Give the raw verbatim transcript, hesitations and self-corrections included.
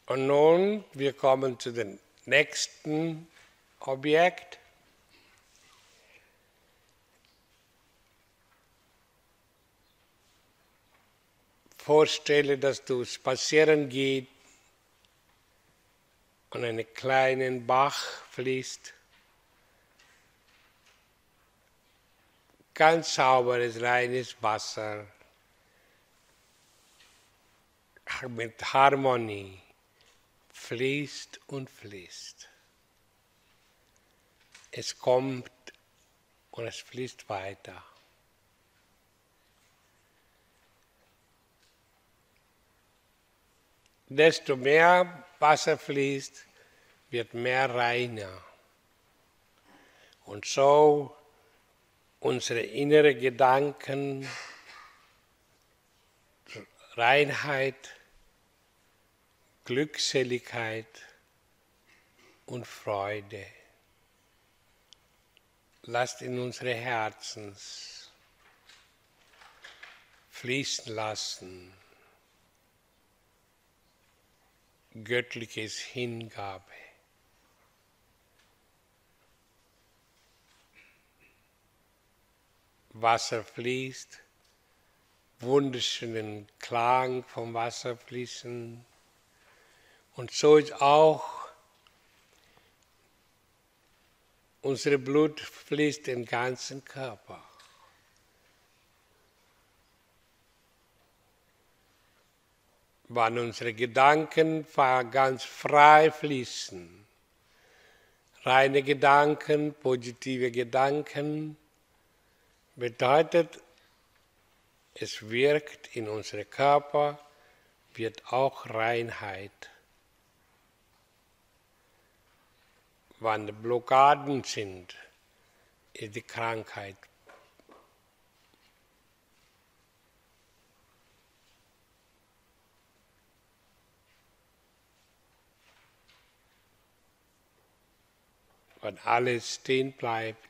Und nun, wir kommen zu dem nächsten Objekt. Vorstelle, dass du spazieren gehst und einen kleinen Bach fließt. Ganz sauberes, reines Wasser mit Harmonie fließt und fließt. Es kommt und es fließt weiter. Desto mehr Wasser fließt, wird mehr reiner. Und so unsere inneren Gedanken, Reinheit, Glückseligkeit und Freude. Lasst in unsere Herzen fließen lassen. Göttliches Hingabe. Wasser fließt, wunderschönen Klang vom Wasser fließen. Und so ist auch unser Blut fließt im ganzen Körper. Wann unsere Gedanken ganz frei fließen, reine Gedanken, positive Gedanken, bedeutet, es wirkt in unserem Körper, wird auch Reinheit. Wann Blockaden sind, ist die Krankheit. Wenn alles stehen bleibt,